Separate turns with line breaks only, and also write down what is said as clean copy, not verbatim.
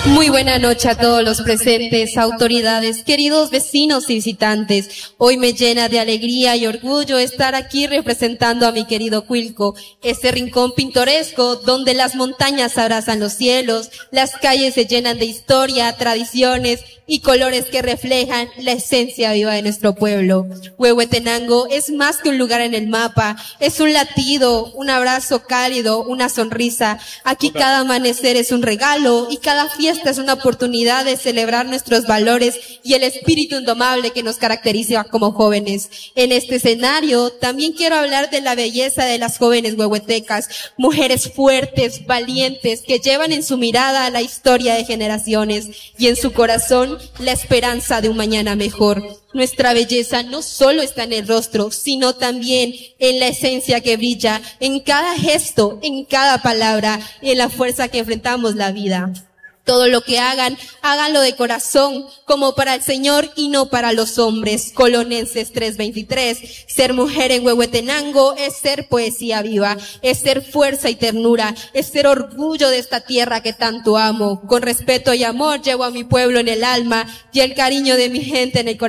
Muy buena noche a todos los presentes, autoridades, queridos vecinos y visitantes. Hoy me llena de alegría y orgullo estar aquí representando a mi querido Cuilco, este rincón pintoresco donde las montañas abrazan los cielos, las calles se llenan de historia, tradiciones y colores que reflejan la esencia viva de nuestro pueblo. Huehuetenango es más que un lugar en el mapa, es un latido, un abrazo cálido, una sonrisa. Aquí cada amanecer es un regalo y cada fiesta es una oportunidad de celebrar nuestros valores y el espíritu indomable que nos caracteriza como jóvenes. En este escenario también quiero hablar de la belleza de las jóvenes huehuetecas, mujeres fuertes, valientes, que llevan en su mirada la historia de generaciones y en su corazón la esperanza de un mañana mejor. Nuestra belleza no solo está en el rostro, sino también en la esencia que brilla, en cada gesto, en cada palabra y en la fuerza que enfrentamos la vida. Todo lo que hagan, háganlo de corazón, como para el Señor y no para los hombres. Colonenses 3:23. Ser mujer en Huehuetenango es ser poesía viva, es ser fuerza y ternura, es ser orgullo de esta tierra que tanto amo. Con respeto y amor llevo a mi pueblo en el alma y el cariño de mi gente en el corazón.